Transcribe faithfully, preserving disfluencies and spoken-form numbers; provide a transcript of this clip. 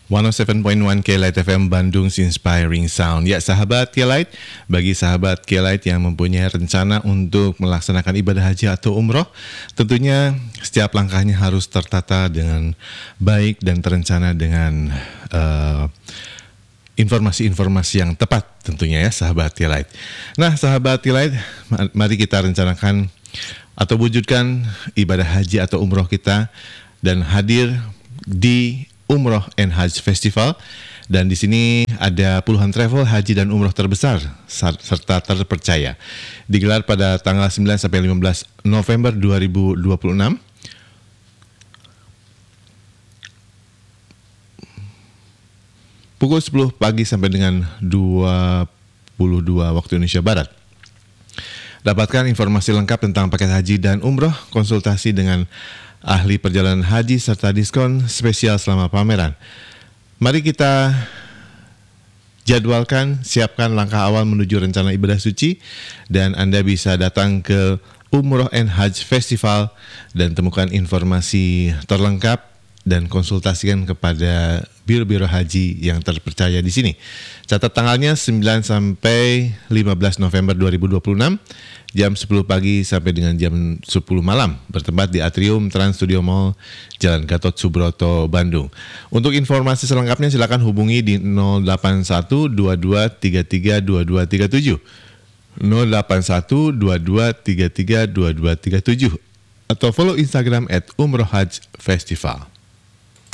seratus tujuh koma satu K-Lite F M Bandung's Inspiring Sound. Ya sahabat K-Lite, bagi sahabat K-Lite yang mempunyai rencana untuk melaksanakan ibadah haji atau umroh, tentunya setiap langkahnya harus tertata dengan baik dan terencana dengan uh, informasi-informasi yang tepat tentunya ya sahabat K-Lite. Nah sahabat K-Lite, mari kita rencanakan atau wujudkan ibadah haji atau umroh kita dan hadir di Umroh and Hajj Festival, dan di sini ada puluhan travel haji dan umroh terbesar serta terpercaya digelar pada tanggal sembilan sampai lima belas November dua ribu dua puluh enam pukul sepuluh pagi sampai dengan dua puluh dua waktu Indonesia Barat. Dapatkan informasi lengkap tentang paket haji dan umroh, konsultasi dengan ahli perjalanan haji serta diskon spesial selama pameran. Mari kita jadwalkan, siapkan langkah awal menuju rencana ibadah suci, dan Anda bisa datang ke Umroh and Hajj Festival dan temukan informasi terlengkap dan konsultasikan kepada biro-biro haji yang terpercaya di sini. Catat tanggalnya sembilan sampai lima belas November dua ribu dua puluh enam, jam sepuluh pagi sampai dengan jam sepuluh malam, bertempat di Atrium Trans Studio Mall, Jalan Gatot Subroto, Bandung. Untuk informasi selengkapnya silakan hubungi di nol delapan satu dua dua tiga tiga dua dua tiga tujuh, nol delapan satu dua dua tiga tiga dua dua tiga tujuh, atau follow Instagram at Umroh Hajj Festival.